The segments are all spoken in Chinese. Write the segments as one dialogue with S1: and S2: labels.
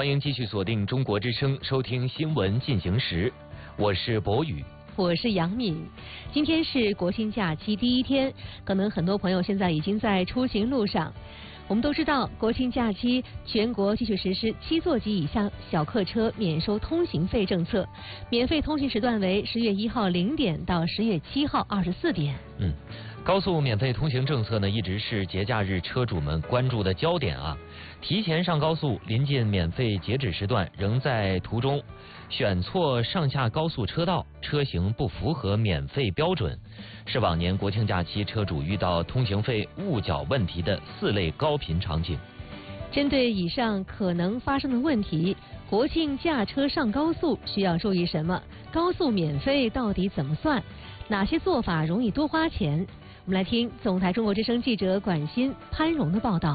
S1: 欢迎继续锁定中国之声，收听新闻进行时，我是博宇。
S2: 我是杨敏。今天是国庆假期第一天，可能很多朋友现在已经在出行路上。我们都知道，国庆假期全国继续实施7座及以下小客车免收通行费政策，免费通行时段为10月1号0点到10月7号24点。
S1: 高速免费通行政策呢，一直是节假日车主们关注的焦点啊。提前上高速，临近免费截止时段，仍在途中，选错上下高速车道，车型不符合免费标准，是往年国庆假期车主遇到通行费误缴问题的4类高频场景。
S2: 针对以上可能发生的问题，国庆驾车上高速需要注意什么？高速免费到底怎么算？哪些做法容易多花钱？我们来听总台中国之声记者管欣、潘荣的报道。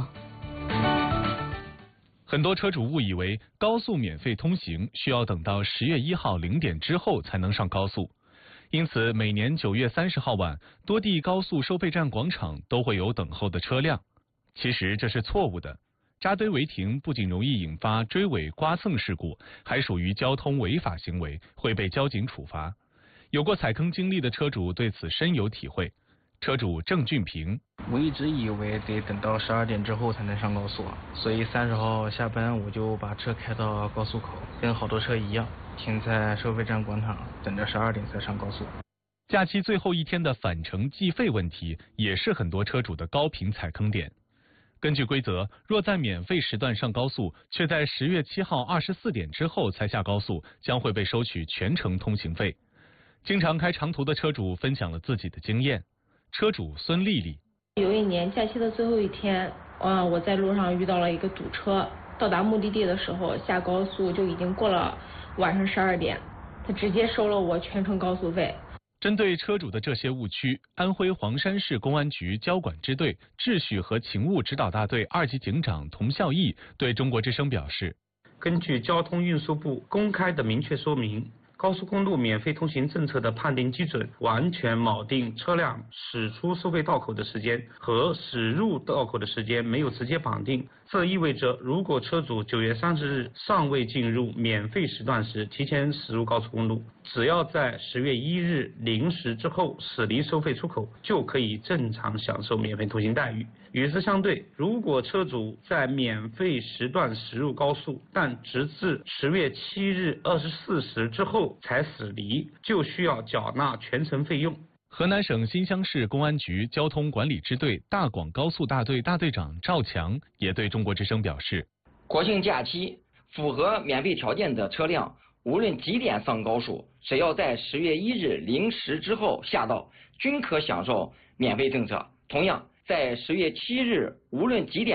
S3: 很多车主误以为高速免费通行需要等到10月1号0点之后才能上高速，因此每年9月30号晚，多地高速收费站广场都会有等候的车辆。其实这是错误的，扎堆违停不仅容易引发追尾刮蹭事故，还属于交通违法行为，会被交警处罚。有过踩坑经历的车主对此深有体会。车主郑俊平：
S4: 我一直以为得等到12点之后才能上高速，所以30号下班我就把车开到高速口，跟好多车一样，停在收费站广场，等着12点才上高速。
S3: 假期最后一天的返程计费问题，也是很多车主的高频踩坑点。根据规则，若在免费时段上高速，却在10月7号24点之后才下高速，将会被收取全程通行费。经常开长途的车主分享了自己的经验。车主孙丽丽：
S5: 有一年假期的最后一天，我在路上遇到了一个堵车，到达目的地的时候下高速就已经过了晚上12点，他直接收了我全程高速费。
S3: 针对车主的这些误区，安徽黄山市公安局交管支队秩序和勤务指导大队2级警长童孝义对中国之声表示：
S6: 根据交通运输部公开的明确说明，高速公路免费通行政策的判定基准完全锚定车辆驶出收费道口的时间和驶入道口的时间没有直接绑定。这意味着，如果车主9月30日尚未进入免费时段时提前驶入高速公路，只要在10月1日0时之后驶离收费出口，就可以正常享受免费通行待遇。与之相对，如果车主在免费时段驶入高速，但直至10月7日24时之后才驶离，就需要缴纳全程费用。
S3: 河南省新乡市公安局交通管理支队大广高速大队大队长赵强也对中国之声表示：
S7: 国庆假期符合免费条件的车辆，无论几点上高速，只要在10月1日0时之后下道，均可享受免费政策。同样，在10月7日，无论几点